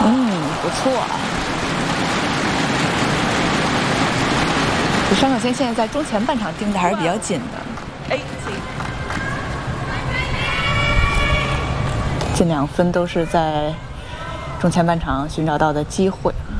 不错。张可谦现在在中前半场盯的还是比较紧的。近2分都是在中前半场寻找到的机会。